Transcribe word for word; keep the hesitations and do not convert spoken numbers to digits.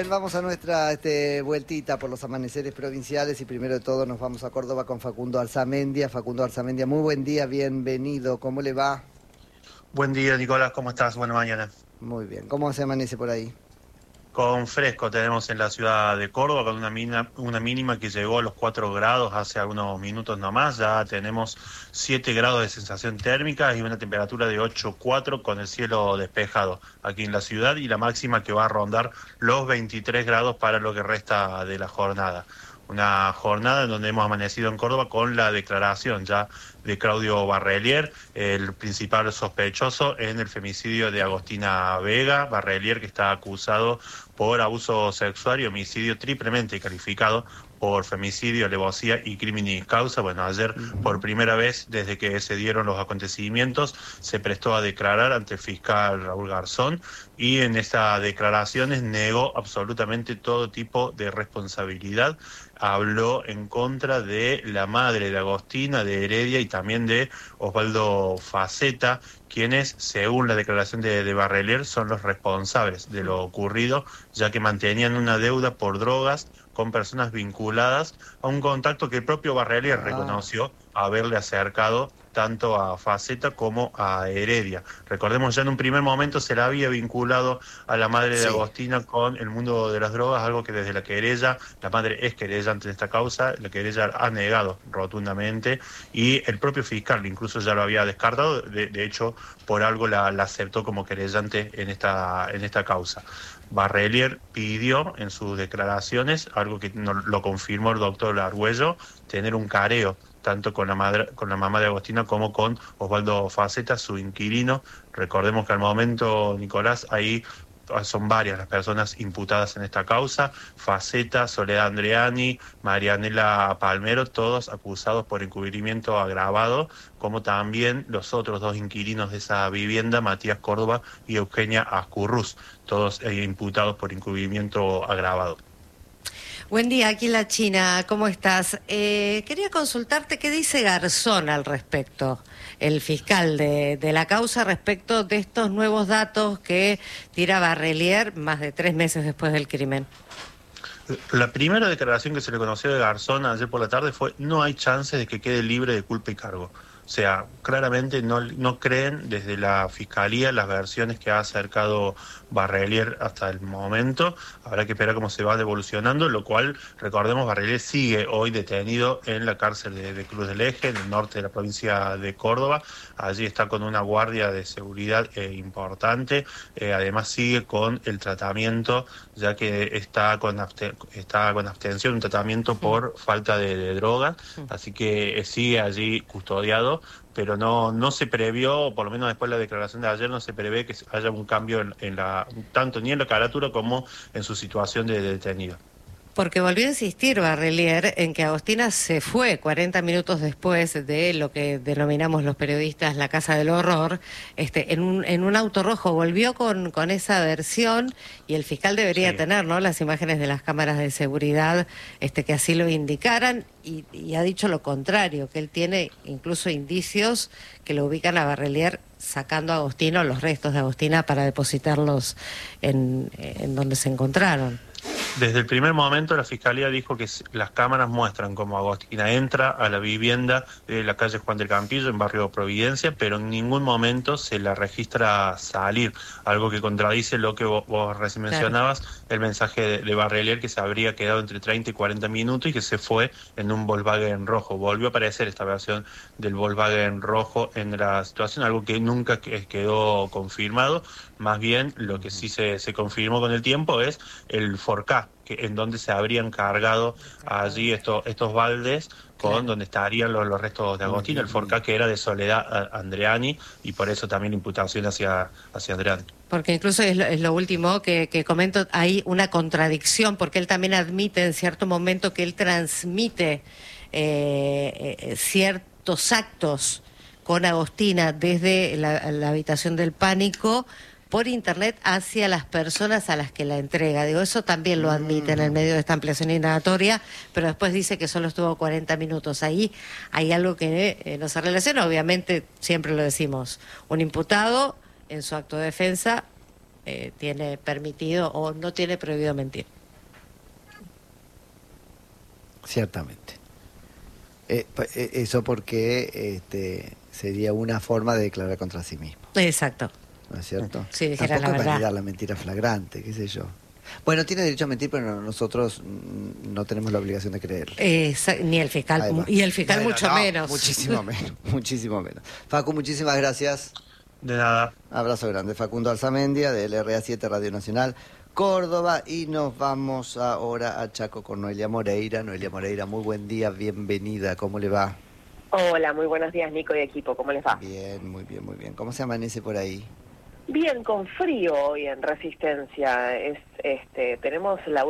Vamos a nuestra este, vueltita por los amaneceres provinciales y primero de todo nos vamos a Córdoba con Facundo Arzamendia. Facundo Arzamendia, muy buen día, bienvenido. ¿Cómo le va? Buen día, Nicolás, ¿cómo estás? Buena mañana. Muy bien. ¿Cómo se amanece por ahí? Con fresco tenemos en la ciudad de Córdoba, con una mínima, una mínima que llegó a los cuatro grados hace algunos minutos nomás. Ya tenemos siete grados de sensación térmica y una temperatura de ocho coma cuatro con el cielo despejado aquí en la ciudad y la máxima que va a rondar los veintitrés grados para lo que resta de la jornada. Una jornada en donde hemos amanecido en Córdoba con la declaración ya de Claudio Barrelier, el principal sospechoso en el femicidio de Agostina Vega. Barrelier, que está acusado por abuso sexual y homicidio triplemente calificado por femicidio, alevosía y criminis causa. Bueno, ayer por primera vez desde que se dieron los acontecimientos se prestó a declarar ante el fiscal Raúl Garzón y en estas declaraciones negó absolutamente todo tipo de responsabilidad. Habló en contra de la madre de Agostina, de Heredia y también de Osvaldo Faceta, quienes, según la declaración de, de Barrelier, son los responsables de lo ocurrido, ya que mantenían una deuda por drogas con personas vinculadas a un contacto que el propio Barrelier ah. reconoció haberle acercado tanto a Faceta como a Heredia. Recordemos, ya en un primer momento se la había vinculado a la madre de sí. Agostina con el mundo de las drogas, algo que desde la querella, la madre es querellante de esta causa, la querella ha negado rotundamente y el propio fiscal incluso ya lo había descartado, de, de hecho por algo la, la aceptó como querellante en esta, en esta causa. Barrelier pidió en sus declaraciones, algo que no, lo confirmó el doctor Argüello, tener un careo tanto con la madre, con la mamá de Agostina como con Osvaldo Faceta, su inquilino. Recordemos que al momento, Nicolás, ahí son varias las personas imputadas en esta causa: Faceta, Soledad Andreani, Marianela Palmero, todos acusados por encubrimiento agravado, como también los otros dos inquilinos de esa vivienda, Matías Córdoba y Eugenia Ascurrús, todos eh, imputados por encubrimiento agravado. Buen día, aquí en La China, ¿cómo estás? Eh, quería consultarte qué dice Garzón al respecto, el fiscal de, de la causa, respecto de estos nuevos datos que tira Barrelier más de tres meses después del crimen. La primera declaración que se le conoció de Garzón ayer por la tarde fue: no hay chances de que quede libre de culpa y cargo. O sea, claramente no, no creen desde la Fiscalía las versiones que ha acercado Barrelier hasta el momento. Habrá que esperar cómo se va evolucionando, lo cual, recordemos, Barrelier sigue hoy detenido en la cárcel de, de Cruz del Eje, en el norte de la provincia de Córdoba. Allí está con una guardia de seguridad eh, importante. Eh, además sigue con el tratamiento, ya que está con, absten- está con abstención, un tratamiento por falta de, de drogas. Así que eh, sigue allí custodiado, pero no no se previó, por lo menos después de la declaración de ayer, no se prevé que haya un cambio en, en la tanto ni en la carátula como en su situación de detenido. Porque volvió a insistir Barrelier en que Agostina se fue cuarenta minutos después de lo que denominamos los periodistas la casa del horror, este, en un en un auto rojo. Volvió con, con esa versión y el fiscal debería sí. tener, ¿no?, las imágenes de las cámaras de seguridad este, que así lo indicaran, y, y ha dicho lo contrario, que él tiene incluso indicios que lo ubican a Barrelier sacando a Agostina, los restos de Agostina, para depositarlos en, en donde se encontraron. Desde el primer momento la Fiscalía dijo que las cámaras muestran cómo Agostina entra a la vivienda de la calle Juan del Campillo, en barrio Providencia, pero en ningún momento se la registra salir, algo que contradice lo que vos, vos recién mencionabas, claro. El mensaje de, de Barrelier, que se habría quedado entre treinta y cuarenta minutos y que se fue en un Volkswagen rojo. Volvió a aparecer esta versión del Volkswagen rojo en la situación, algo que nunca quedó confirmado. Más bien, lo que sí se, se confirmó con el tiempo es el Forcá, que en donde se habrían cargado allí estos, estos baldes con claro. donde estarían los, los restos de Agostina, el Forcá que era de Soledad Andreani, y por eso también la imputación hacia, hacia Andreani. Porque incluso es lo, es lo último que, que comento, hay una contradicción, porque él también admite en cierto momento que él transmite eh, eh, ciertos actos con Agostina desde la, la habitación del pánico por internet hacia las personas a las que la entrega. Digo, eso también lo admite en el medio de esta ampliación indagatoria, pero después dice que solo estuvo cuarenta minutos. Ahí hay algo que eh, no se relaciona. Obviamente, siempre lo decimos, un imputado en su acto de defensa eh, tiene permitido o no tiene prohibido mentir. Ciertamente. Eh, eso porque este, sería una forma de declarar contra sí mismo. Exacto. ¿No es cierto? Sí, dijera Tampoco la es verdad. validar la mentira flagrante, qué sé yo. Bueno, tiene derecho a mentir, pero nosotros no tenemos la obligación de creerle. Esa, ni el fiscal, Ahí va. y el fiscal Bueno, mucho no, menos. Muchísimo menos, muchísimo menos. Facu, muchísimas gracias. De nada. Abrazo grande. Facundo Alzamendia, del R A siete Radio Nacional Córdoba. Y nos vamos ahora a Chaco con Noelia Moreira. Noelia Moreira, muy buen día, bienvenida. ¿Cómo le va? Hola, muy buenos días, Nico y equipo. ¿Cómo les va? Bien, muy bien, muy bien. ¿Cómo se amanece por ahí? Bien, con frío hoy en Resistencia. Es, este, tenemos la